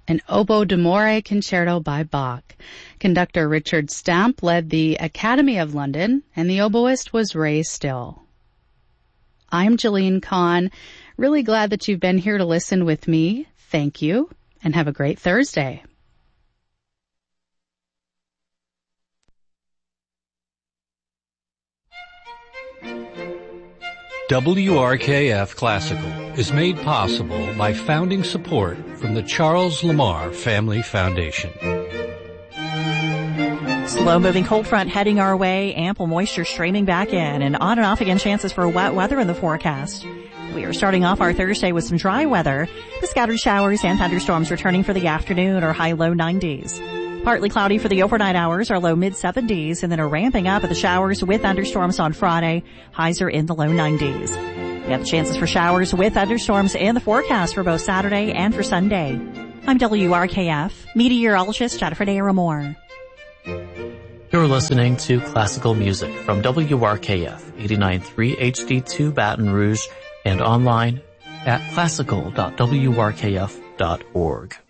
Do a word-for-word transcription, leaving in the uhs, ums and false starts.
an oboe d'amore concerto by Bach. Conductor Richard Stamp led the Academy of London, and the oboist was Ray Still. I'm Jeline Kahn. Really glad that you've been here to listen with me. Thank you, and have a great Thursday. W R K F Classical is made possible by founding support from the Charles Lamar Family Foundation. Slow-moving cold front heading our way, ample moisture streaming back in, and on and off again chances for wet weather in the forecast. We are starting off our Thursday with some dry weather. The scattered showers and thunderstorms returning for the afternoon are high low nineties. Partly cloudy for the overnight hours, are low mid seventies, and then a ramping up of the showers with thunderstorms on Friday. Highs are in the low nineties. We have the chances for showers with thunderstorms in the forecast for both Saturday and for Sunday. I'm W R K F meteorologist Jennifer Daramore. You're listening to classical music from W R K F eighty-nine point three H D two Baton Rouge and online at classical dot w r k f dot org.